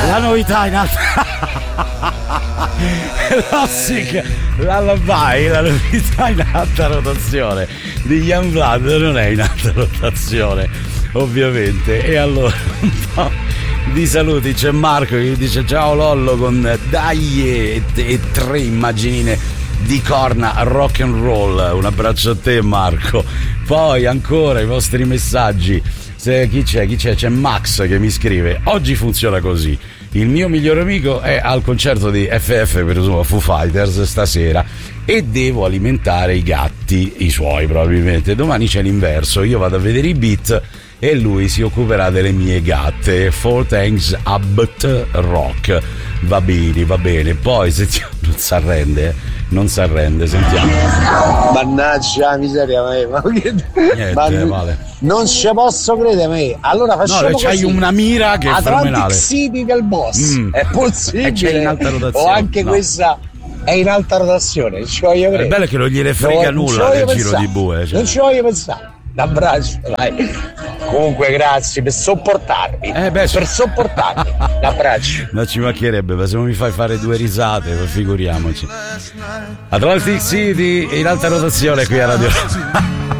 La novità in alta Lossic Lullaby, la novità in alta rotazione di Youngblood non è in alta rotazione, ovviamente. E allora un po' di saluti, c'è Marco che dice ciao Lollo con dai e 3 immaginine di corna rock and roll. Un abbraccio a te Marco. Poi ancora i vostri messaggi. Chi c'è? C'è Max che mi scrive: oggi funziona così, il mio migliore amico è al concerto di FF, presumo Foo Fighters, stasera, e devo alimentare i gatti, i suoi probabilmente. Domani c'è l'inverso, io vado a vedere i Beat e lui si occuperà delle mie gatte. Four Thanks Abbott Rock. Va bene. Poi sentiamo, non si arrende, sentiamo. Mannaggia la miseria, vale. Non ci posso credere, me. Allora facciamo così. C'hai una mira che è fenomenale. Atlantic City del boss. È possibile. C'è in alta rotazione. O anche questa è in alta rotazione. Ci voglio credere. È bello che non gliene frega nulla del giro di bue. Non ci voglio pensare. Un abbraccio, vai. Comunque grazie per sopportarmi. Per sopportarmi. Un abbraccio. Ma ci mancherebbe, ma se non mi fai fare 2 risate, figuriamoci. Atlantic City in alta rotazione qui a Radio